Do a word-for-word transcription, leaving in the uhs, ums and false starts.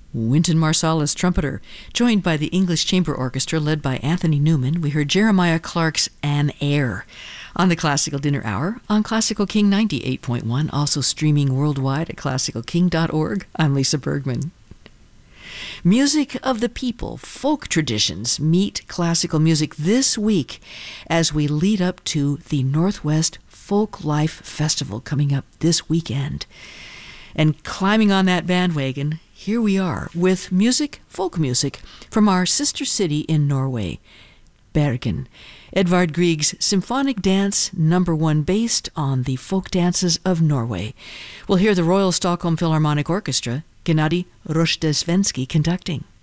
Wynton Marsalis, trumpeter. Joined by the English Chamber Orchestra led by Anthony Newman, we heard Jeremiah Clark's An Air. On the Classical Dinner Hour on Classical King ninety-eight point one, also streaming worldwide at classical king dot org. I'm Lisa Bergman. Music of the people, folk traditions meet classical music this week as we lead up to the Northwest Folk Life Festival coming up this weekend. And climbing on that bandwagon, here we are with music, folk music, from our sister city in Norway, Bergen. Edvard Grieg's symphonic dance, number one, based on the folk dances of Norway. We'll hear the Royal Stockholm Philharmonic Orchestra, Gennady Rozhdestvensky, conducting.